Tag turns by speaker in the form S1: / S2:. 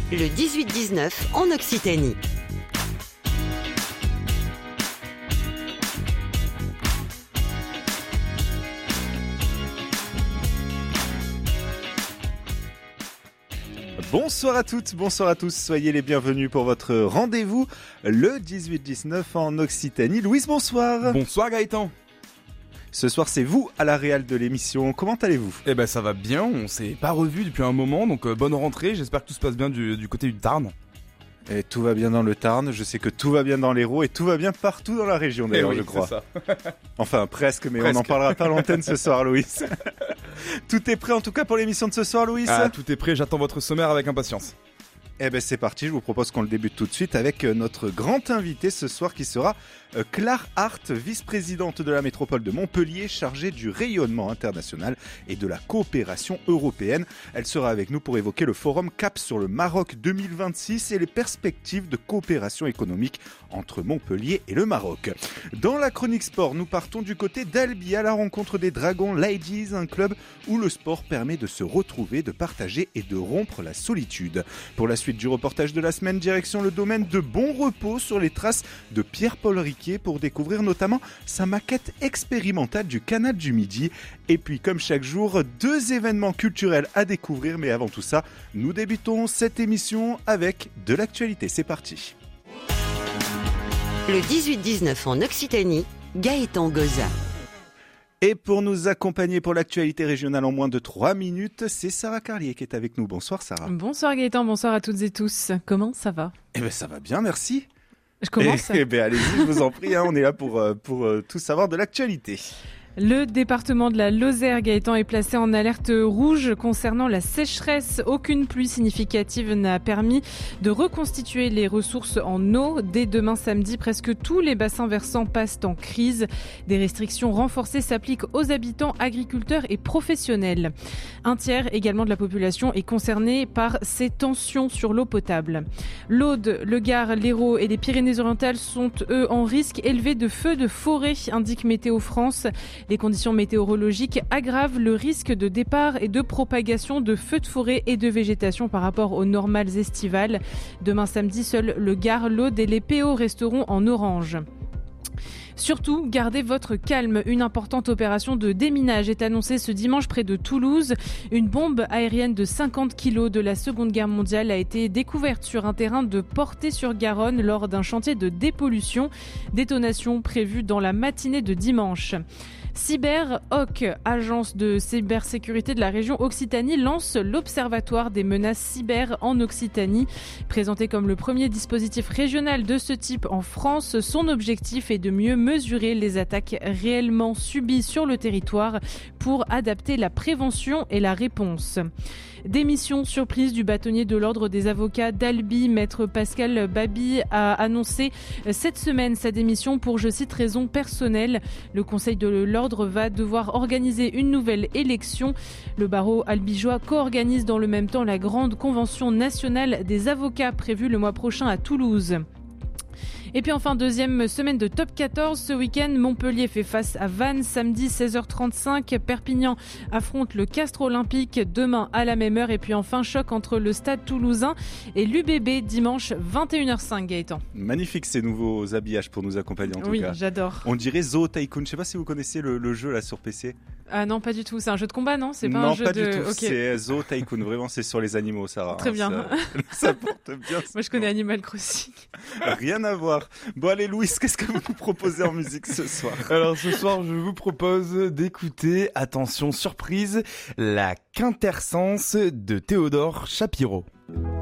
S1: Le 18-19 en Occitanie.
S2: Bonsoir à toutes, bonsoir à tous, soyez les bienvenus pour votre rendez-vous, le 18-19 en Occitanie. Louise, bonsoir.
S3: Bonsoir Gaëtan.
S2: Ce soir, c'est vous à la réal de l'émission, comment allez-vous ?
S3: Eh ben ça va bien, on s'est pas revu depuis un moment, donc bonne rentrée, j'espère que tout se passe bien du côté du Tarn.
S2: Et tout va bien dans le Tarn, je sais que tout va bien dans l'Hérault et tout va bien partout dans la région d'ailleurs, je crois.
S3: C'est ça.
S2: Enfin presque, mais on n'en parlera pas à l'antenne ce soir, Louise. Tout est prêt en tout cas pour l'émission de ce soir, Louise ?
S3: Ah, tout est prêt, j'attends votre sommaire avec impatience.
S2: Eh ben c'est parti, je vous propose qu'on le débute tout de suite avec notre grand invité ce soir qui sera Claire Hart, vice-présidente de la métropole de Montpellier, chargée du rayonnement international et de la coopération européenne. Elle sera avec nous pour évoquer le forum CAP sur le Maroc 2026 et les perspectives de coopération économique entre Montpellier et le Maroc. Dans la chronique sport, nous partons du côté d'Albi à la rencontre des Dragons Ladies, un club où le sport permet de se retrouver, de partager et de rompre la solitude. Pour la suite du reportage de la semaine, direction le domaine de Bon Repos sur les traces de Pierre-Paul Riquet pour découvrir notamment sa maquette expérimentale du canal du Midi. Et puis comme chaque jour, 2 événements culturels à découvrir. Mais avant tout ça, nous débutons cette émission avec de l'actualité. C'est parti.
S1: Le 18-19 en Occitanie, Gaëtan Goza.
S2: Et pour nous accompagner pour l'actualité régionale en moins de 3 minutes, c'est Sarah Carlier qui est avec nous. Bonsoir Sarah.
S4: Bonsoir Gaëtan, bonsoir à toutes et tous. Comment ça va ?
S2: Eh bien ça va bien, merci.
S4: Je commence.
S2: Eh bien allez-y, je vous en prie, on est là pour tout savoir de l'actualité.
S4: Le département de la Lozère, Gaëtan, est placé en alerte rouge concernant la sécheresse. Aucune pluie significative n'a permis de reconstituer les ressources en eau. Dès demain samedi, presque tous les bassins versants passent en crise. Des restrictions renforcées s'appliquent aux habitants, agriculteurs et professionnels. Un tiers également de la population est concerné par ces tensions sur l'eau potable. L'Aude, le Gard, l'Hérault et les Pyrénées-Orientales sont, eux, en risque élevé de feux de forêt, indique Météo France. Les conditions météorologiques aggravent le risque de départ et de propagation de feux de forêt et de végétation par rapport aux normales estivales. Demain samedi, seuls le Gard, l'Aude et les PO resteront en orange. Surtout, gardez votre calme. Une importante opération de déminage est annoncée ce dimanche près de Toulouse. Une bombe aérienne de 50 kilos de la Seconde Guerre mondiale a été découverte sur un terrain de Portée-sur-Garonne lors d'un chantier de dépollution. Détonation prévue dans la matinée de dimanche. CyberHawk, agence de cybersécurité de la région Occitanie, lance l'Observatoire des menaces cyber en Occitanie. Présenté comme le premier dispositif régional de ce type en France, son objectif est de mieux mesurer les attaques réellement subies sur le territoire pour adapter la prévention et la réponse. Démission surprise du bâtonnier de l'ordre des avocats d'Albi, maître Pascal Babi, a annoncé cette semaine sa démission pour, je cite, raisons personnelles. Le conseil de l'ordre va devoir organiser une nouvelle élection. Le barreau albigeois co-organise dans le même temps la grande convention nationale des avocats prévue le mois prochain à Toulouse. Et puis enfin, deuxième semaine de top 14. Ce week-end, Montpellier fait face à Vannes samedi 16h35. Perpignan affronte le Castres Olympique demain à la même heure. Et puis enfin, choc entre le Stade Toulousain et l'UBB dimanche 21h05, Gaëtan.
S2: Magnifique ces nouveaux habillages pour nous accompagner en tout cas.
S4: Oui, j'adore.
S2: On dirait Zoo Tycoon. Je sais pas si vous connaissez le jeu là sur PC.
S4: Ah non, pas du tout. C'est un jeu de combat, non ? C'est pas
S2: non,
S4: un jeu
S2: pas
S4: de...
S2: du tout.
S4: Okay.
S2: C'est Zoo Tycoon. Vraiment, c'est sur les animaux, Sarah.
S4: Très bien.
S2: Ça porte bien.
S4: Moi, je connais Animal Crossing.
S2: Rien à voir. Bon, allez, Louise, qu'est-ce que vous nous proposez en musique ce soir ?
S3: Alors ce soir, je vous propose d'écouter, attention surprise, la Quintersense de Théodore Shapiro.